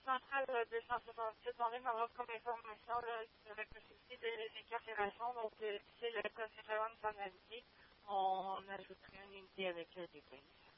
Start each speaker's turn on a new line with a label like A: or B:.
A: centrale 267 on va avoir comme information là, avec le souci des incarcérations. Donc, si le cas 71 s'en indique, on ajouterait une unité avec des polices.